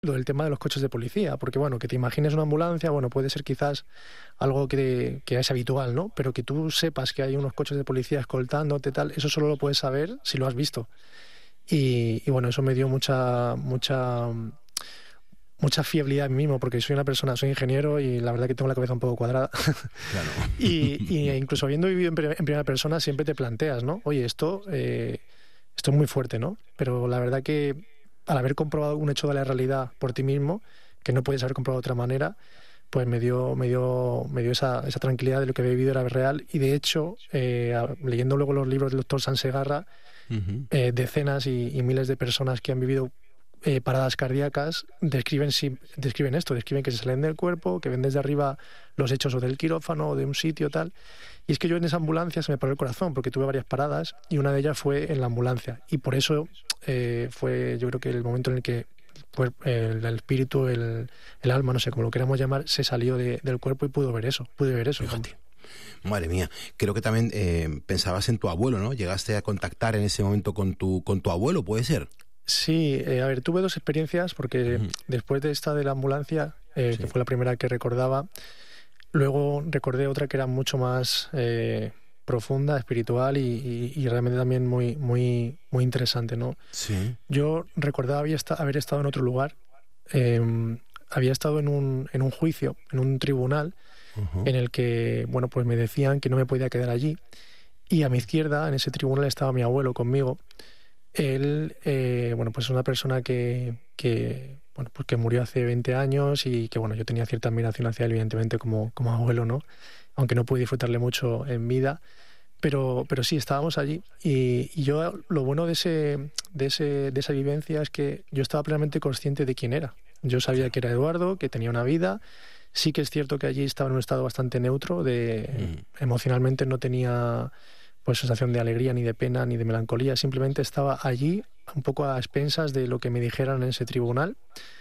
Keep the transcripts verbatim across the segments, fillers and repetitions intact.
lo del tema de los coches de policía, porque bueno, que te imagines una ambulancia, bueno, puede ser quizás algo que, que es habitual, ¿no? Pero que tú sepas que hay unos coches de policía escoltándote, tal, eso solo lo puedes saber si lo has visto. Y, y bueno, eso me dio mucha, mucha, mucha fiabilidad en mí mismo, porque soy una persona, soy ingeniero y la verdad que tengo la cabeza un poco cuadrada. Claro. y, y incluso habiendo vivido en, en primera persona, siempre te planteas, ¿no? Oye, esto, eh, esto es muy fuerte, ¿no? Pero la verdad que al haber comprobado un hecho de la realidad por ti mismo, que no puedes haber comprobado de otra manera, pues me dio, me dio, me dio esa, esa tranquilidad de lo que había vivido era real. Y de hecho, eh, leyendo luego los libros del doctor Sansegarra, uh-huh. eh, decenas y, y miles de personas que han vivido eh, paradas cardíacas describen, sí, describen esto, describen que se salen del cuerpo, que ven desde arriba los hechos o del quirófano o de un sitio tal. Y es que yo en esa ambulancia se me paró el corazón porque tuve varias paradas y una de ellas fue en la ambulancia. Y por eso eh, fue yo creo que el momento en el que pues, el, el espíritu, el, el alma, no sé cómo lo queramos llamar, se salió de, del cuerpo y pudo ver eso, pude ver eso. Fíjate. Madre mía, creo que también eh, pensabas en tu abuelo, ¿no? Llegaste a contactar en ese momento con tu, con tu abuelo, ¿puede ser? Sí, eh, a ver, tuve dos experiencias porque uh-huh. después de esta de la ambulancia, eh, sí. que fue la primera que recordaba, luego recordé otra que era mucho más eh, profunda, espiritual y, y, y realmente también muy, muy, muy interesante, ¿no? Sí. Yo recordaba había esta, haber estado en otro lugar, eh, había estado en un, en un juicio, en un tribunal, uh-huh. en el que, bueno, pues me decían que no me podía quedar allí. Y a mi izquierda, en ese tribunal, estaba mi abuelo conmigo. Él, eh, bueno, pues es una persona que, que, bueno, pues que murió hace veinte años y que, bueno, yo tenía cierta admiración hacia él, evidentemente, como, como abuelo, ¿no? Aunque no pude disfrutarle mucho en vida. Pero, pero sí, estábamos allí. Y, y yo, lo bueno de, ese, de, ese, de esa vivencia es que yo estaba plenamente consciente de quién era. Yo sabía que era Eduardo, que tenía una vida. Sí que es cierto que allí estaba en un estado bastante neutro, de mm. emocionalmente no tenía pues sensación de alegría, ni de pena, ni de melancolía. Simplemente estaba allí, un poco a expensas de lo que me dijeran en ese tribunal.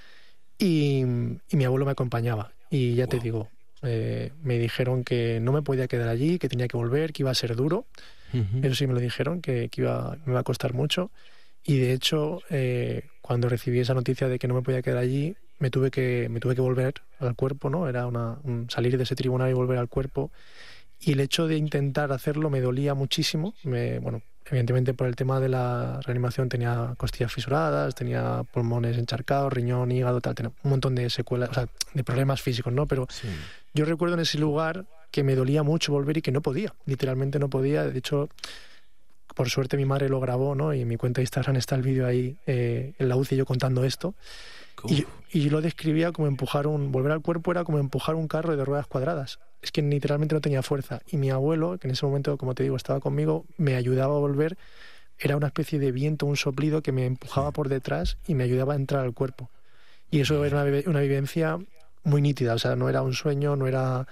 Y, y mi abuelo me acompañaba. Y ya wow. te digo, eh, me dijeron que no me podía quedar allí, que tenía que volver, que iba a ser duro. Uh-huh. Eso sí me lo dijeron, que, que iba, me iba a costar mucho. Y de hecho, eh, cuando recibí esa noticia de que no me podía quedar allí, me tuve que, me tuve que volver al cuerpo, ¿no? Era una, un salir de ese tribunal y volver al cuerpo. Y el hecho de intentar hacerlo me dolía muchísimo. Me, bueno, evidentemente por el tema de la reanimación tenía costillas fisuradas, tenía pulmones encharcados, riñón, hígado, tal, tenía un montón de secuelas, o sea, de problemas físicos, ¿no? Pero sí. yo recuerdo en ese lugar que me dolía mucho volver y que no podía, literalmente no podía. De hecho, por suerte mi madre lo grabó, ¿no? Y en mi cuenta de Instagram está el vídeo ahí, eh, en la U C I yo contando esto. Y, y yo lo describía como empujar un... Volver al cuerpo era como empujar un carro de ruedas cuadradas. Es que literalmente no tenía fuerza. Y mi abuelo, que en ese momento, como te digo, estaba conmigo, me ayudaba a volver. Era una especie de viento, un soplido que me empujaba sí. por detrás y me ayudaba a entrar al cuerpo. Y eso era una, una vivencia muy nítida. O sea, no era un sueño, no era...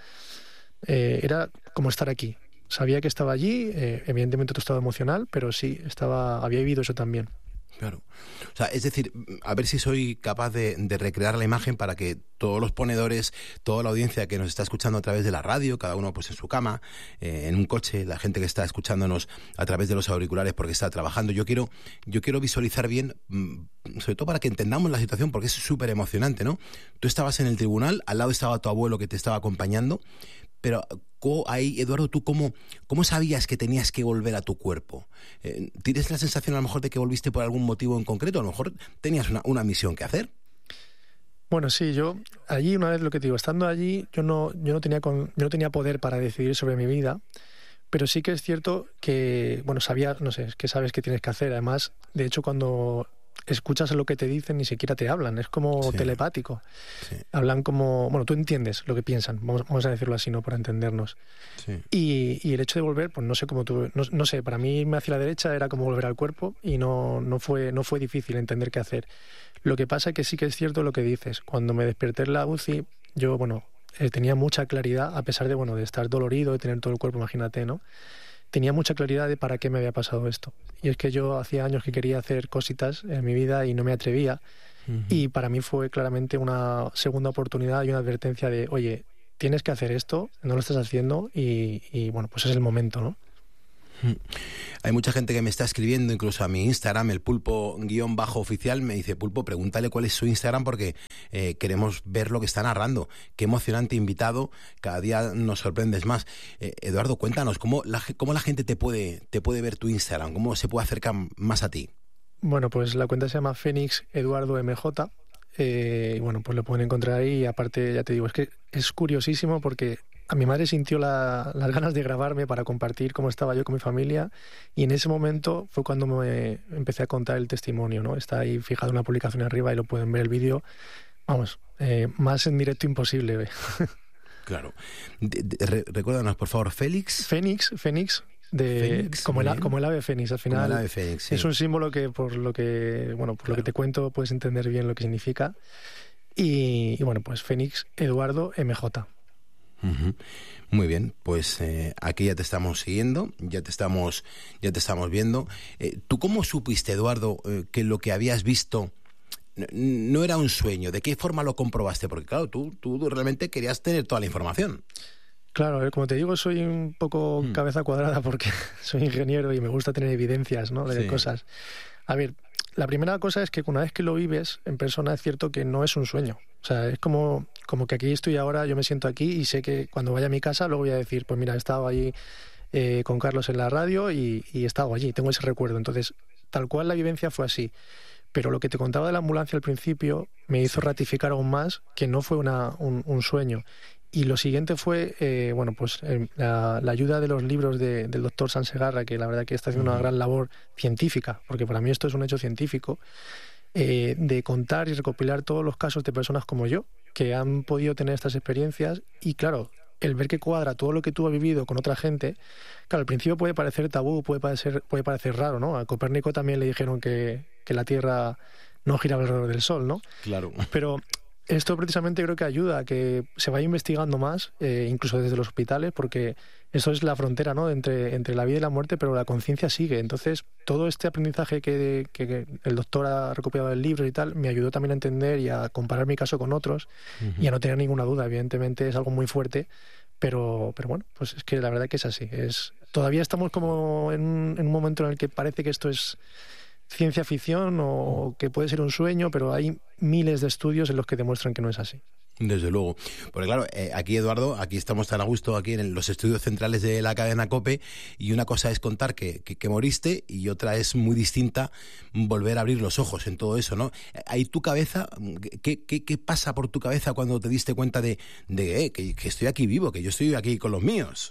Eh, era como estar aquí. Sabía que estaba allí, eh, evidentemente otro estado emocional, pero sí, estaba, había vivido eso también. Claro. O sea, es decir, a ver si soy capaz de, de recrear la imagen para que todos los ponedores, toda la audiencia que nos está escuchando a través de la radio, cada uno pues en su cama, eh, en un coche, la gente que está escuchándonos a través de los auriculares porque está trabajando, yo quiero, yo quiero visualizar bien, sobre todo para que entendamos la situación, porque es súper emocionante, ¿no? Tú estabas en el tribunal, al lado estaba tu abuelo que te estaba acompañando, pero ahí, Eduardo, ¿tú cómo, cómo sabías que tenías que volver a tu cuerpo? Eh, ¿Tienes la sensación a lo mejor de que volviste por algún motivo en concreto? A lo mejor tenías una, una misión que hacer. Bueno, sí, yo allí, una vez lo que te digo, estando allí, yo no, yo no tenía con, yo no tenía poder para decidir sobre mi vida, pero sí que es cierto que, bueno, sabía, no sé, es que sabes qué tienes que hacer. Además, de hecho, cuando escuchas lo que te dicen, ni siquiera te hablan, es como sí. telepático. Sí. Hablan como, bueno, tú entiendes lo que piensan, vamos, vamos a decirlo así, ¿no? Para entendernos. Sí. Y, y el hecho de volver, pues no sé cómo tú, no, no sé, para mí irme hacia la derecha era como volver al cuerpo y no, no, fue, no fue difícil entender qué hacer. Lo que pasa es que sí que es cierto lo que dices. Cuando me desperté en la U C I, yo, bueno, eh, tenía mucha claridad, a pesar de, bueno, de estar dolorido, de tener todo el cuerpo, imagínate, ¿no? Tenía mucha claridad de para qué me había pasado esto. Y es que yo hacía años que quería hacer cositas en mi vida y no me atrevía. Uh-huh. Y para mí fue claramente una segunda oportunidad y una advertencia de, oye, tienes que hacer esto, no lo estás haciendo y, y bueno, pues es el momento, ¿no? Hay mucha gente que me está escribiendo, incluso a mi Instagram, el pulpo guión bajo oficial, me dice: Pulpo, pregúntale cuál es su Instagram porque eh, queremos ver lo que está narrando. Qué emocionante invitado, cada día nos sorprendes más. Eh, Eduardo, cuéntanos, ¿cómo la, cómo la gente te puede, te puede ver tu Instagram? ¿Cómo se puede acercar más a ti? Bueno, pues la cuenta se llama Fénix Eduardo M J. Eh, y bueno, pues lo pueden encontrar ahí. Y aparte, ya te digo, es que es curiosísimo porque a mi madre sintió la, las ganas de grabarme para compartir cómo estaba yo con mi familia, y en ese momento fue cuando me empecé a contar el testimonio, ¿no? Está ahí fijado una publicación arriba y lo pueden ver el vídeo. Vamos, eh, más en directo imposible. ¿eh? Claro. De, de, re, recuérdanos, por favor, Félix. Fénix, Fénix. De, Fénix, como, el, como el ave fénix, al final ave fénix, sí. Es un símbolo que por lo que bueno por claro. lo que te cuento puedes entender bien lo que significa, y, y bueno, pues Fénix Eduardo M J. Uh-huh. Muy bien, pues eh, aquí ya te estamos siguiendo, ya te estamos, ya te estamos viendo. Eh, ¿Tú cómo supiste, Eduardo, eh, que lo que habías visto no, no era un sueño? ¿De qué forma lo comprobaste? Porque claro, tú, tú realmente querías tener toda la información. Claro, como te digo, soy un poco hmm. cabeza cuadrada porque soy ingeniero y me gusta tener evidencias, ¿no? de sí. cosas. A ver, la primera cosa es que una vez que lo vives en persona es cierto que no es un sueño. O sea, es como, como que aquí estoy ahora, yo me siento aquí y sé que cuando vaya a mi casa luego voy a decir, pues mira, he estado allí eh, con Carlos en la radio y, y he estado allí, tengo ese recuerdo. Entonces, tal cual la vivencia fue así. Pero lo que te contaba de la ambulancia al principio me hizo ratificar aún más que no fue una, un, un sueño. Y lo siguiente fue, eh, bueno, pues eh, la, la ayuda de los libros de, del doctor Sansegarra, que la verdad que está haciendo una gran labor científica, porque para mí esto es un hecho científico, eh, de contar y recopilar todos los casos de personas como yo, que han podido tener estas experiencias. Y claro, el ver que cuadra todo lo que tú has vivido con otra gente, claro, al principio puede parecer tabú, puede parecer, puede parecer raro, ¿no? A Copérnico también le dijeron que, que la Tierra no giraba alrededor del Sol, ¿no? Claro. Pero esto precisamente creo que ayuda a que se vaya investigando más, eh, incluso desde los hospitales, porque eso es la frontera, ¿no? entre, entre la vida y la muerte, pero la conciencia sigue. Entonces, todo este aprendizaje que, que, que el doctor ha recopilado del libro y tal, me ayudó también a entender y a comparar mi caso con otros, uh-huh. y a no tener ninguna duda. Evidentemente es algo muy fuerte, pero, pero bueno, pues es que la verdad que es así. Es, todavía estamos como en un, en un momento en el que parece que esto es ciencia ficción o que puede ser un sueño, pero hay miles de estudios en los que demuestran que no es así. Desde luego. Porque claro, eh, aquí Eduardo, aquí estamos tan a gusto aquí en los estudios centrales de la cadena COPE, y una cosa es contar que, que, que moriste y otra es muy distinta volver a abrir los ojos en todo eso, ¿no? Ahí tu cabeza, ¿qué, qué, qué pasa por tu cabeza cuando te diste cuenta de, de eh, que, que estoy aquí vivo, que yo estoy aquí con los míos?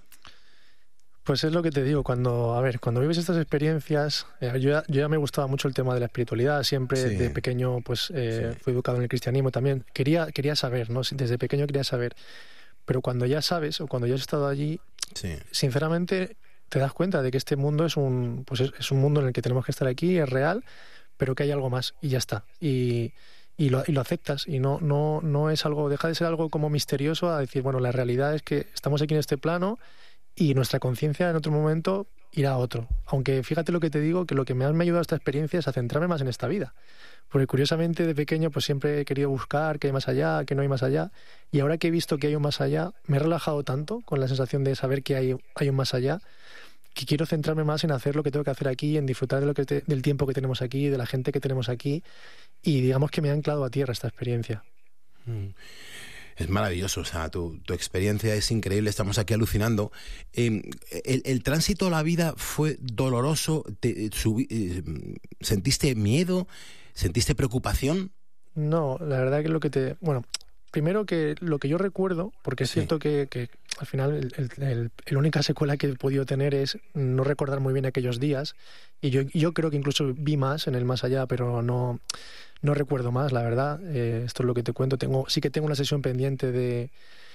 Pues es lo que te digo, cuando a ver, cuando vives estas experiencias, eh, yo, ya, yo ya me gustaba mucho el tema de la espiritualidad, siempre sí. de pequeño pues eh, sí. fui educado en el cristianismo también, quería, quería saber, ¿no? Desde pequeño quería saber, pero cuando ya sabes o cuando ya has estado allí, sí. sinceramente te das cuenta de que este mundo es un, pues es, es un mundo en el que tenemos que estar aquí, es real, pero que hay algo más y ya está, y, y, lo, y lo aceptas y no, no, no es algo, deja de ser algo como misterioso a decir, bueno, la realidad es que estamos aquí en este plano y nuestra conciencia en otro momento irá a otro. Aunque fíjate lo que te digo, que lo que me ha ayudado a esta experiencia es a centrarme más en esta vida. Porque curiosamente de pequeño pues siempre he querido buscar qué hay más allá, qué no hay más allá. Y ahora que he visto que hay un más allá, me he relajado tanto con la sensación de saber que hay, hay un más allá, que quiero centrarme más en hacer lo que tengo que hacer aquí, en disfrutar de lo que te, del tiempo que tenemos aquí, de la gente que tenemos aquí. Y digamos que me ha anclado a tierra esta experiencia. Mm. Es maravilloso, o sea, tu, tu experiencia es increíble, estamos aquí alucinando. Eh, el, el tránsito a la vida fue doloroso, te, subí, eh, ¿sentiste miedo? ¿Sentiste preocupación? No, la verdad que lo que te... Bueno, primero que lo que yo recuerdo, porque es sí. cierto que, que al final el, el, el, la única secuela que he podido tener es no recordar muy bien aquellos días, y yo, yo creo que incluso vi más en el más allá, pero no... No recuerdo más, la verdad. Eh, esto es lo que te cuento. Tengo, sí que tengo una sesión pendiente de,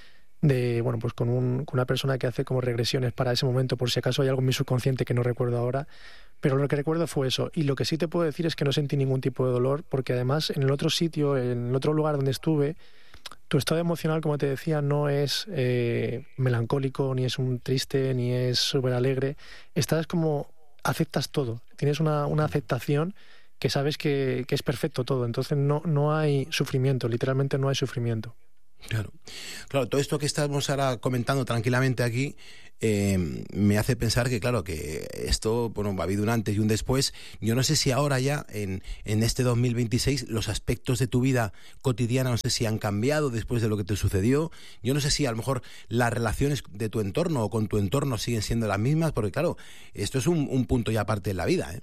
de bueno, pues con, un, con una persona que hace como regresiones para ese momento, por si acaso hay algo en mi subconsciente que no recuerdo ahora. Pero lo que recuerdo fue eso. Y lo que sí te puedo decir es que no sentí ningún tipo de dolor, porque además en el otro sitio, en el otro lugar donde estuve, tu estado emocional, como te decía, no es eh, melancólico, ni es un triste, ni es súper alegre. Estás como... aceptas todo. Tienes una, una aceptación que sabes que, que es perfecto todo, entonces no, no hay sufrimiento, literalmente no hay sufrimiento. Claro, claro, todo esto que estamos ahora comentando tranquilamente aquí eh, me hace pensar que, claro, que esto, bueno, ha habido un antes y un después. Yo no sé si ahora ya, en, en este dos mil veintiséis, los aspectos de tu vida cotidiana, no sé si han cambiado después de lo que te sucedió. Yo no sé si a lo mejor las relaciones de tu entorno o con tu entorno siguen siendo las mismas, porque, claro, esto es un, un punto ya aparte de la vida, ¿eh?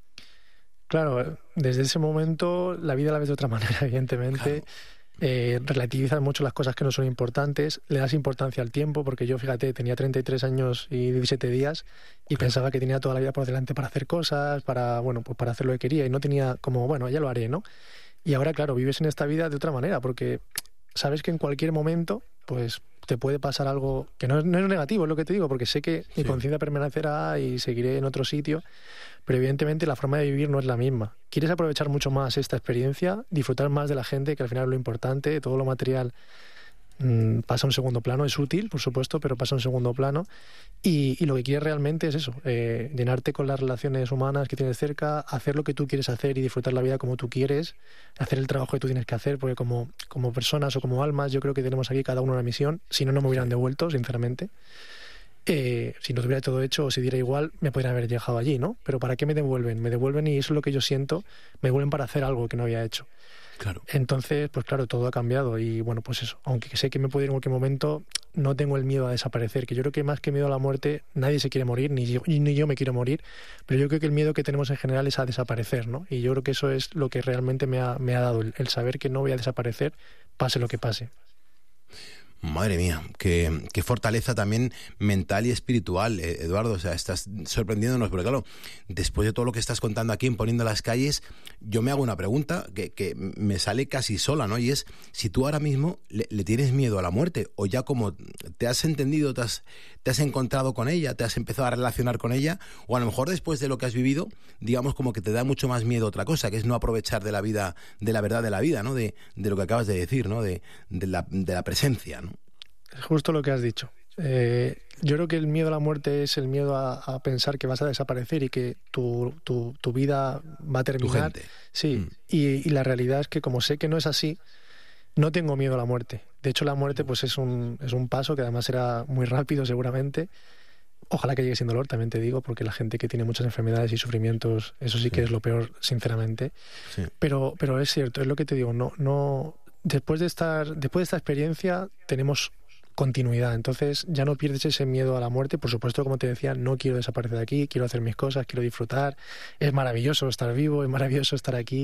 Claro, desde ese momento la vida la ves de otra manera, evidentemente. Claro. Eh, relativizas mucho las cosas que no son importantes, le das importancia al tiempo, porque yo, fíjate, tenía treinta y tres años y diecisiete días y claro. pensaba que tenía toda la vida por delante para hacer cosas, para, bueno, pues para hacer lo que quería, y no tenía como, bueno, ya lo haré, ¿no? Y ahora, claro, vives en esta vida de otra manera, porque sabes que en cualquier momento, pues te puede pasar algo que no es, no es negativo, es lo que te digo, porque sé que mi sí. conciencia permanecerá y seguiré en otro sitio, pero evidentemente la forma de vivir no es la misma. Quieres aprovechar mucho más esta experiencia, disfrutar más de la gente, que al final es lo importante, todo lo material mmm, pasa a un segundo plano, es útil, por supuesto, pero pasa a un segundo plano, y, y lo que quieres realmente es eso, eh, llenarte con las relaciones humanas que tienes cerca, hacer lo que tú quieres hacer y disfrutar la vida como tú quieres, hacer el trabajo que tú tienes que hacer, porque como, como personas o como almas yo creo que tenemos aquí cada uno una misión, si no, no me hubieran devuelto, sinceramente. Eh, si no tuviera todo hecho o si diera igual, me podrían haber dejado allí, ¿no? Pero ¿para qué me devuelven? Me devuelven y eso es lo que yo siento, me devuelven para hacer algo que no había hecho. Claro. Entonces, pues claro, todo ha cambiado y bueno, pues eso, aunque sé que me puede ir en cualquier momento, no tengo el miedo a desaparecer, que yo creo que más que miedo a la muerte, nadie se quiere morir, ni yo, ni yo me quiero morir, pero yo creo que el miedo que tenemos en general es a desaparecer, ¿no? Y yo creo que eso es lo que realmente me ha, me ha dado, el, el saber que no voy a desaparecer, pase lo que pase. Madre mía, qué, qué fortaleza también mental y espiritual, eh, Eduardo. O sea, estás sorprendiéndonos, porque claro, después de todo lo que estás contando aquí en Poniendo las Calles, yo me hago una pregunta que, que me sale casi sola, ¿no? Y es, si tú ahora mismo le, le tienes miedo a la muerte, o ya como te has entendido, te has, te has encontrado con ella, te has empezado a relacionar con ella, o a lo mejor después de lo que has vivido, digamos como que te da mucho más miedo otra cosa, que es no aprovechar de la vida, de la verdad de la vida, ¿no? De, de lo que acabas de decir, ¿no? De, de, la, de la presencia, ¿no? Es justo lo que has dicho. Eh, yo creo que el miedo a la muerte es el miedo a, a pensar que vas a desaparecer y que tu, tu, tu vida va a terminar. Tu gente. Sí, mm. y, y la realidad es que como sé que no es así, no tengo miedo a la muerte. De hecho, la muerte pues es un, es un paso que además será muy rápido seguramente. Ojalá que llegue sin dolor, también te digo, porque la gente que tiene muchas enfermedades y sufrimientos, eso sí, sí. que es lo peor, sinceramente. Sí. Pero, pero es cierto, es lo que te digo, no, no, después de estar, después de esta experiencia tenemos continuidad, entonces ya no pierdes ese miedo a la muerte. Por supuesto, como te decía, no quiero desaparecer de aquí, quiero hacer mis cosas, quiero disfrutar, es maravilloso estar vivo, es maravilloso estar aquí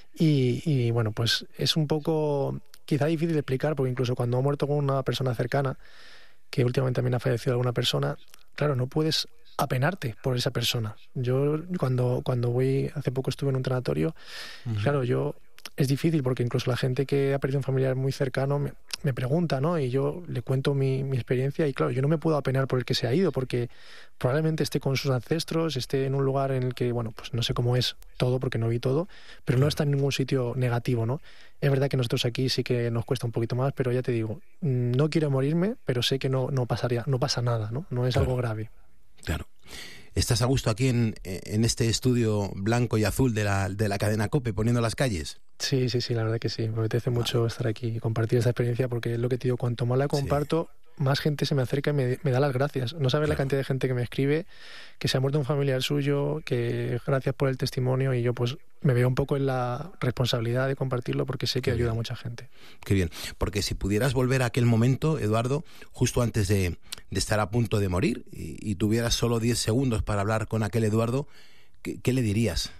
y, y bueno, pues es un poco quizá difícil de explicar, porque incluso cuando ha muerto con una persona cercana, que últimamente también ha fallecido alguna persona, claro, no puedes apenarte por esa persona. Yo cuando, cuando voy, hace poco estuve en un tanatorio, uh-huh. claro, yo es difícil porque incluso la gente que ha perdido un familiar muy cercano me, me pregunta, ¿no? Y yo le cuento mi, mi experiencia y claro, yo no me puedo apenar por el que se ha ido porque probablemente esté con sus ancestros, esté en un lugar en el que, bueno, pues no sé cómo es todo porque no vi todo, pero no está en ningún sitio negativo, ¿no? Es verdad que nosotros aquí sí que nos cuesta un poquito más, pero ya te digo, no quiero morirme, pero sé que no, no pasaría, no pasa nada, ¿no? No es claro. algo grave. Claro. ¿Estás a gusto aquí en, en este estudio blanco y azul de la, de la cadena COPE, Poniendo las Calles? Sí, sí, sí, la verdad que sí. Me apetece mucho estar aquí y compartir esta experiencia porque es lo que te digo, cuanto más la comparto, sí. más gente se me acerca y me, me da las gracias. No sabes claro. la cantidad de gente que me escribe, que se ha muerto un familiar suyo, que gracias por el testimonio, y yo pues me veo un poco en la responsabilidad de compartirlo porque sé que Qué ayuda bien. a mucha gente. Qué bien, porque si pudieras volver a aquel momento, Eduardo, justo antes de, de estar a punto de morir y, y tuvieras solo diez segundos para hablar con aquel Eduardo, ¿qué, qué le dirías?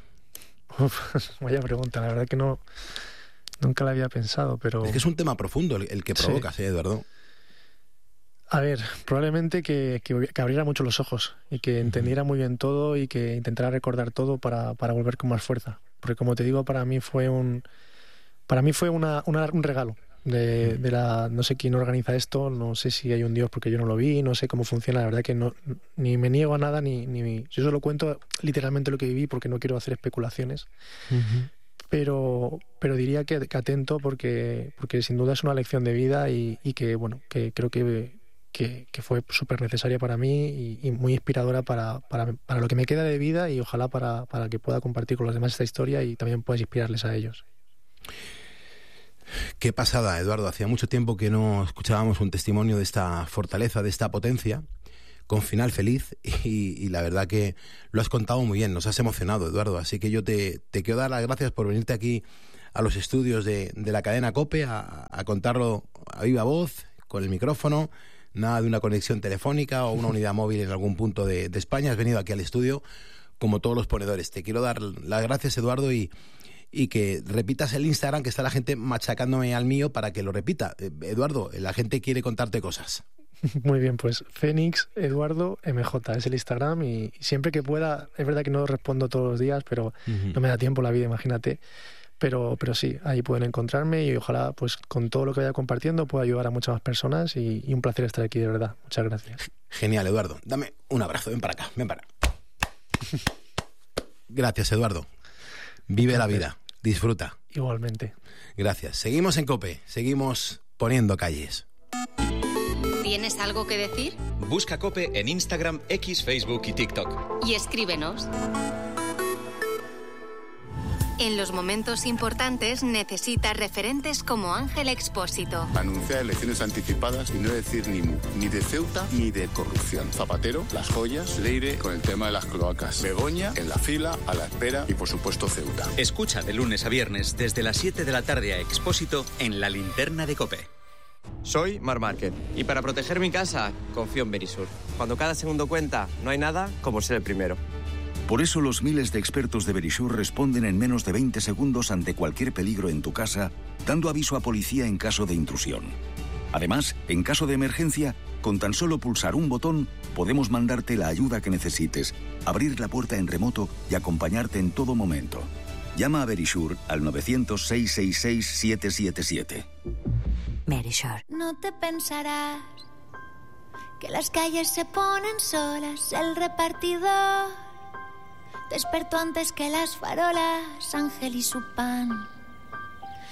Uf, vaya pregunta, la verdad que no, nunca la había pensado, pero... Es que es un tema profundo el, el que provocas, sí. ¿eh, Eduardo? A ver, probablemente que, que, que abriera mucho los ojos y que entendiera muy bien todo y que intentara recordar todo para, para volver con más fuerza. Porque como te digo, para mí fue un para mí fue una, una, un regalo de, de la... No sé quién organiza esto, no sé si hay un Dios porque yo no lo vi, no sé cómo funciona, la verdad que no, ni me niego a nada, ni, ni yo solo cuento literalmente lo que viví porque no quiero hacer especulaciones. Uh-huh. Pero, pero diría que, que atento porque, porque sin duda es una lección de vida y, y que, bueno, que creo que... Que, que fue súper necesaria para mí y, y muy inspiradora para, para, para lo que me queda de vida y ojalá para, para que pueda compartir con los demás esta historia y también puedas inspirarles a ellos. Qué pasada, Eduardo. Hacía mucho tiempo que no escuchábamos un testimonio de esta fortaleza, de esta potencia, con final feliz, y, y la verdad que lo has contado muy bien, nos has emocionado, Eduardo. Así que yo te, te quiero dar las gracias por venirte aquí a los estudios de, de la cadena COPE a, a contarlo a viva voz, con el micrófono, nada de una conexión telefónica o una unidad móvil en algún punto de, de España. Has venido aquí al estudio como todos los ponedores. Te quiero dar las gracias, Eduardo, y... y que repitas el Instagram, que está la gente machacándome al mío para que lo repita. Eh, Eduardo, la gente quiere contarte cosas. Muy bien, pues Fénix Eduardo M J es el Instagram, y siempre que pueda, es verdad que no respondo todos los días, pero uh-huh. no me da tiempo la vida, imagínate. Pero, pero sí, ahí pueden encontrarme, y ojalá pues con todo lo que vaya compartiendo pueda ayudar a muchas más personas, y, y un placer estar aquí, de verdad. Muchas gracias. Genial, Eduardo. Dame un abrazo, ven para acá, ven para acá. Gracias, Eduardo. Vive la vida, disfruta. Igualmente. Gracias. Seguimos en COPE, seguimos poniendo calles. ¿Tienes algo que decir? Busca COPE en Instagram, X, Facebook y TikTok. Y escríbenos. En los momentos importantes necesitas referentes como Ángel Expósito. Anunciar elecciones anticipadas y no decir ni mu, ni de Ceuta ni de corrupción. Zapatero, las joyas, Leire con el tema de las cloacas. Begoña en la fila, a la espera y por supuesto Ceuta. Escucha de lunes a viernes desde las siete de la tarde a Expósito en La Linterna de COPE. Soy Mar Márquez y para proteger mi casa confío en Verisur. Cuando cada segundo cuenta, no hay nada como ser el primero. Por eso los miles de expertos de Verisur responden en menos de veinte segundos ante cualquier peligro en tu casa, dando aviso a policía en caso de intrusión. Además, en caso de emergencia, con tan solo pulsar un botón, podemos mandarte la ayuda que necesites, abrir la puerta en remoto y acompañarte en todo momento. Llama a Verisur al nueve cero cero, seis seis seis, siete siete siete. Verisur. No te pensarás que las calles se ponen solas, el repartidor despertó antes que las farolas, Ángel y su pan.